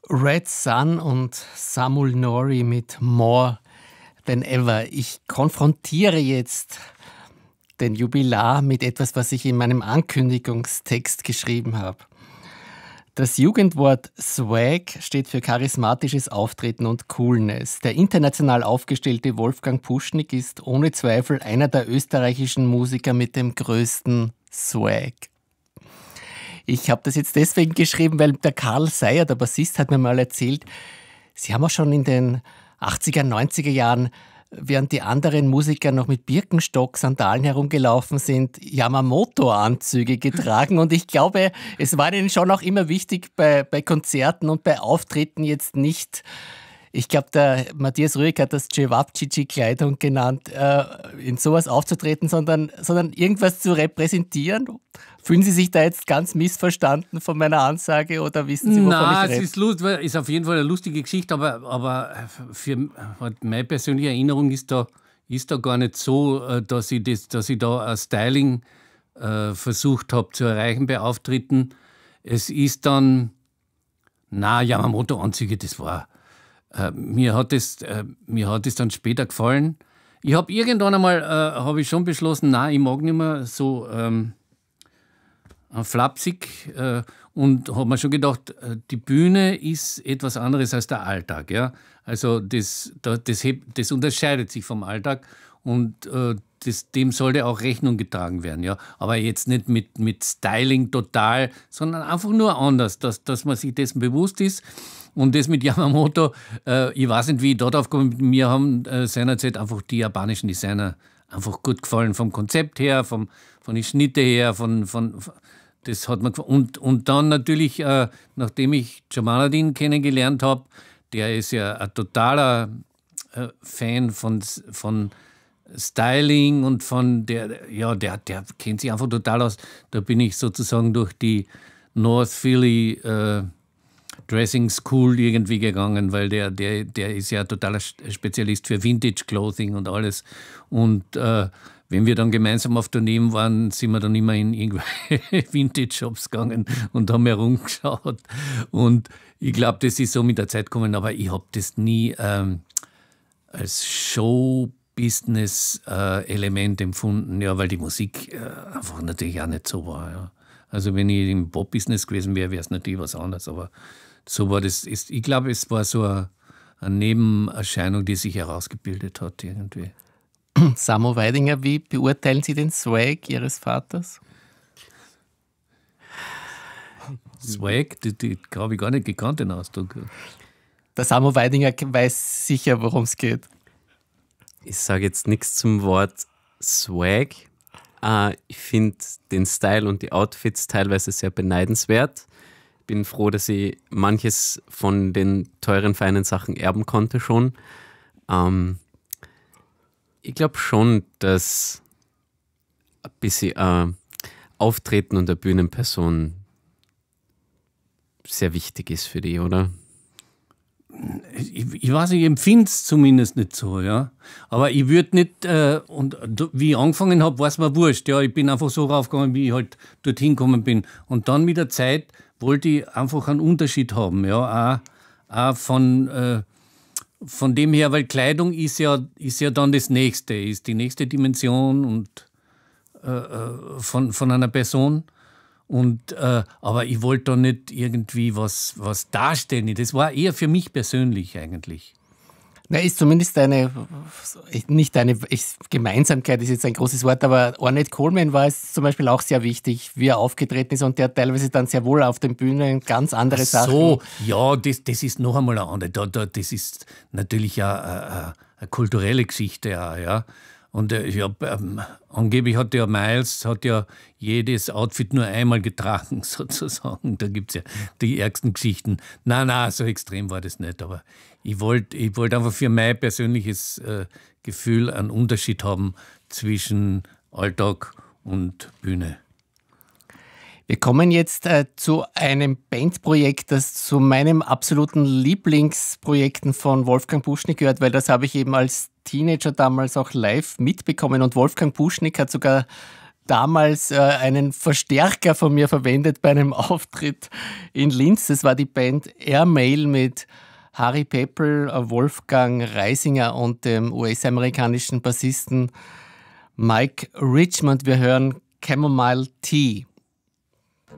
Red Sun und Samul Nori mit More Than Ever. Ich konfrontiere jetzt den Jubilar mit etwas, was ich in meinem Ankündigungstext geschrieben habe. Das Jugendwort Swag steht für charismatisches Auftreten und Coolness. Der international aufgestellte Wolfgang Puschnik ist ohne Zweifel einer der österreichischen Musiker mit dem größten Swag. Ich habe das jetzt deswegen geschrieben, weil der Karl Seyer, der Bassist, hat mir mal erzählt, sie haben auch schon in den 80er, 90er Jahren, während die anderen Musiker noch mit Birkenstock-Sandalen herumgelaufen sind, Yamamoto-Anzüge getragen. Und ich glaube, es war ihnen schon auch immer wichtig, bei Konzerten und bei Auftritten jetzt nicht, ich glaube, der Matthias Rüegg hat das Cevapcici-Kleidung genannt, in sowas aufzutreten, sondern irgendwas zu repräsentieren. Fühlen Sie sich da jetzt ganz missverstanden von meiner Ansage oder wissen Sie, wovon ich rede? Es ist auf jeden Fall eine lustige Geschichte, aber für meine persönliche Erinnerung ist da gar nicht so, dass ich da ein Styling versucht habe zu erreichen bei Auftritten. Es ist dann, Yamamoto-Anzüge, das war... Mir hat es dann später gefallen. Ich habe irgendwann einmal schon beschlossen, ich mag nicht mehr so flapsig und habe mir schon gedacht, die Bühne ist etwas anderes als der Alltag. Ja? Also das unterscheidet sich vom Alltag und dem sollte auch Rechnung getragen werden. Ja? Aber jetzt nicht mit Styling total, sondern einfach nur anders, dass man sich dessen bewusst ist. Und das mit Yamamoto, ich weiß nicht, wie ich da drauf komme. Mir haben seinerzeit einfach die japanischen Designer einfach gut gefallen. Vom Konzept her, von den Schnitte her, das hat mir gefallen. Und dann natürlich, nachdem ich Jamaluddin kennengelernt habe, der ist ja ein totaler Fan von Styling und der kennt sich einfach total aus. Da bin ich sozusagen durch die North Philly Dressing School irgendwie gegangen, weil der ist ja totaler Spezialist für Vintage Clothing und alles. Und wenn wir dann gemeinsam auf Tournee waren, sind wir dann immer in irgendwelche Vintage-Shops gegangen und haben herumgeschaut. Und ich glaube, das ist so mit der Zeit gekommen, aber ich habe das nie als Show-Business-Element empfunden, ja, weil die Musik einfach natürlich auch nicht so war. Ja. Also wenn ich im Pop-Business gewesen wäre, wäre es natürlich was anderes, aber so war das. Ich glaube, es war so eine Nebenerscheinung, die sich herausgebildet hat irgendwie. Samo Weidinger, wie beurteilen Sie den Swag Ihres Vaters? Swag, die habe ich gar nicht gekannt, den Ausdruck. Der Samo Weidinger weiß sicher, worum es geht. Ich sage jetzt nichts zum Wort Swag. Ich finde den Style und die Outfits teilweise sehr beneidenswert. Bin froh, dass ich manches von den teuren, feinen Sachen erben konnte schon. Ich glaube schon, dass ein bisschen Auftreten und eine Bühnenperson sehr wichtig ist für die, oder? Ich weiß, ich empfinde es zumindest nicht so, ja. Aber ich würde nicht, und wie ich angefangen habe, war es mir wurscht. Ja. Ich bin einfach so raufgegangen, wie ich halt dorthin gekommen bin. Und dann mit der Zeit wollte ich einfach einen Unterschied haben, ja. Auch von dem her, weil Kleidung ist ja dann das Nächste, ist die nächste Dimension und von einer Person. Und, aber ich wollte da nicht irgendwie was darstellen. Das war eher für mich persönlich eigentlich. Na, ist zumindest Gemeinsamkeit ist jetzt ein großes Wort, aber Ornette Coleman war es zum Beispiel auch sehr wichtig, wie er aufgetreten ist und der hat teilweise dann sehr wohl auf den Bühnen ganz andere Sachen. So, ja, das ist noch einmal eine andere. Das ist natürlich eine kulturelle Geschichte, ja. Und angeblich hat ja Miles jedes Outfit nur einmal getragen, sozusagen. Da gibt es ja die ärgsten Geschichten. Nein, so extrem war das nicht. Aber ich wollte einfach für mein persönliches Gefühl einen Unterschied haben zwischen Alltag und Bühne. Wir kommen jetzt zu einem Bandprojekt, das zu meinen absoluten Lieblingsprojekten von Wolfgang Puschnik gehört, weil das habe ich eben als Teenager damals auch live mitbekommen. Und Wolfgang Puschnik hat sogar damals einen Verstärker von mir verwendet bei einem Auftritt in Linz. Das war die Band Airmail mit Harry Peppel, Wolfgang Reisinger und dem US-amerikanischen Bassisten Mike Richmond. Wir hören Chamomile Tea.